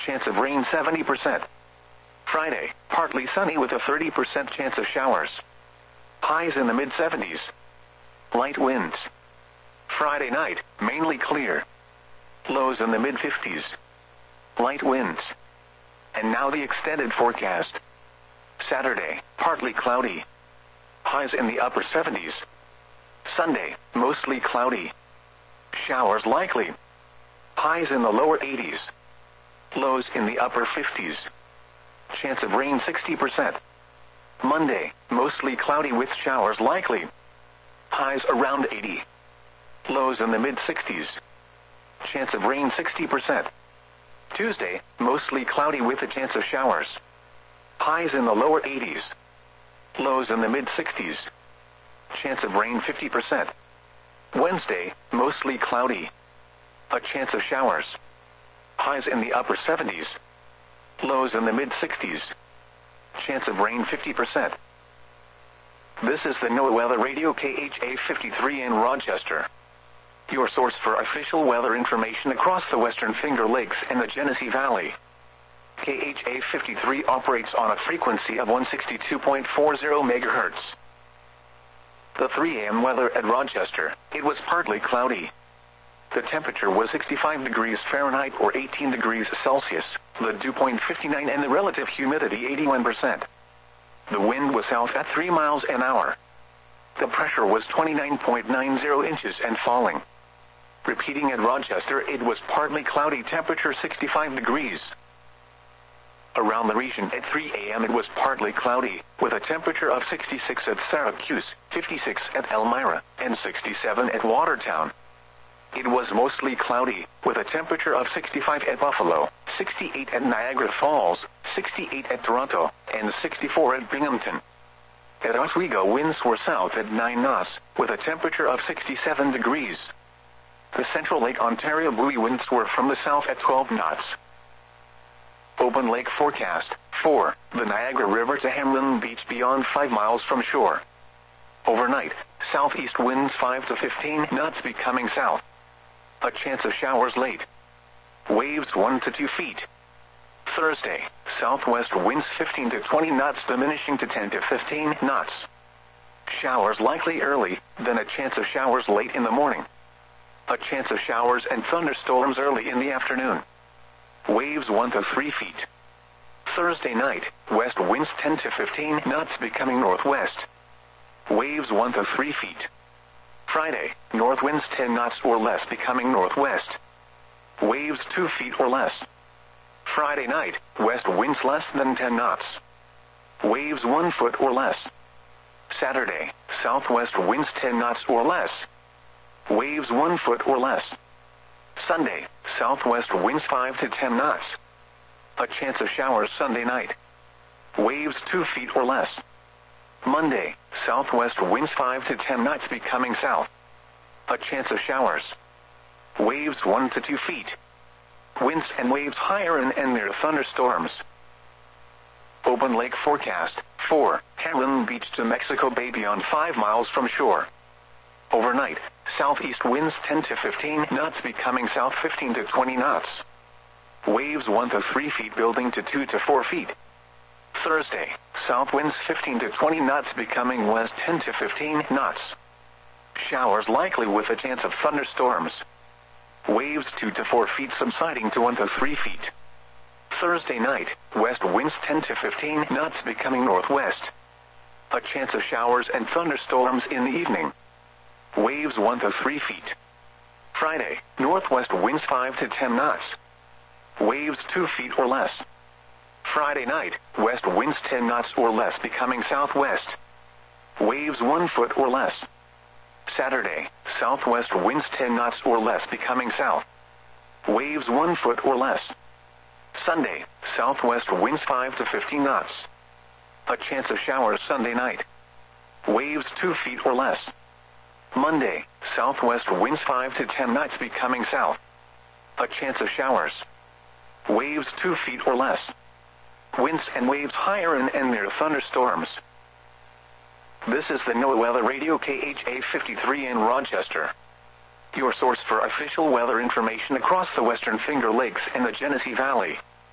chance of rain 70%. Friday, partly sunny with a 30% chance of showers. Highs in the mid-70s. Light winds. Friday night, mainly clear. Lows in the mid-50s. Light winds. And now the extended forecast. Saturday, partly cloudy. Highs in the upper 70s. Sunday, mostly cloudy. Showers likely. Highs in the lower 80s. Lows in the upper 50s. Chance of rain 60%. Monday, mostly cloudy with showers likely. Highs around 80. Lows in the mid-60s. Chance of rain 60%. Tuesday, mostly cloudy with a chance of showers. Highs in the lower 80s. Lows in the mid-60s. Chance of rain 50%. Wednesday, mostly cloudy. A chance of showers. Highs in the upper 70s. Lows in the mid-60s. Chance of rain 50%. This is the NOAA Weather Radio KHA 53 in Rochester. Your source for official weather information across the Western Finger Lakes and the Genesee Valley. KHA 53 operates on a frequency of 162.40 MHz. The 3 a.m. weather at Rochester, it was partly cloudy. The temperature was 65 degrees Fahrenheit or 18 degrees Celsius, the dew point 59 and the relative humidity 81%. The wind was south at 3 miles an hour. The pressure was 29.90 inches and falling. Repeating at Rochester, it was partly cloudy, temperature 65 degrees. Around the region at 3 a.m. it was partly cloudy, with a temperature of 66 at Syracuse, 56 at Elmira, and 67 at Watertown. It was mostly cloudy, with a temperature of 65 at Buffalo, 68 at Niagara Falls, 68 at Toronto, and 64 at Binghamton. At Oswego, winds were south at 9 knots, with a temperature of 67 degrees. The Central Lake Ontario buoy winds were from the south at 12 knots. Open lake forecast. 4. The Niagara River to Hamlin Beach beyond 5 miles from shore. Overnight, southeast winds 5 to 15 knots becoming south. A chance of showers late. Waves 1 to 2 feet. Thursday, southwest winds 15 to 20 knots diminishing to 10 to 15 knots. Showers likely early, then a chance of showers late in the morning. A chance of showers and thunderstorms early in the afternoon. Waves 1 to 3 feet. Thursday night, west winds 10 to 15 knots becoming northwest. Waves 1 to 3 feet. Friday, north winds 10 knots or less becoming northwest. Waves 2 feet or less. Friday night, west winds less than 10 knots. Waves 1 foot or less. Saturday, southwest winds 10 knots or less. Waves 1 foot or less. Sunday, southwest winds 5 to 10 knots. A chance of showers Sunday night. Waves 2 feet or less. Monday, southwest winds 5 to 10 knots becoming south. A chance of showers. Waves 1 to 2 feet. Winds and waves higher and near thunderstorms. Open lake forecast. 4. Hamlin Beach to Mexico Bay beyond 5 miles from shore. Overnight, southeast winds 10 to 15 knots becoming south 15 to 20 knots. Waves 1 to 3 feet building to 2 to 4 feet. Thursday, south winds 15 to 20 knots becoming west 10 to 15 knots. Showers likely with a chance of thunderstorms. Waves 2 to 4 feet subsiding to 1 to 3 feet. Thursday night, west winds 10 to 15 knots becoming northwest. A chance of showers and thunderstorms in the evening. Waves 1 to 3 feet. Friday, northwest winds 5 to 10 knots. Waves 2 feet or less. Friday night, west winds 10 knots or less becoming southwest. Waves 1 foot or less. Saturday, southwest winds 10 knots or less becoming south. Waves 1 foot or less. Sunday, southwest winds 5 to 15 knots. A chance of showers Sunday night. Waves 2 feet or less. Monday, southwest winds 5 to 10 knots becoming south. A chance of showers. Waves 2 feet or less. Winds and waves higher and near thunderstorms. This is the NOAA Weather Radio KHA 53 in Rochester. Your source for official weather information across the Western Finger Lakes and the Genesee Valley.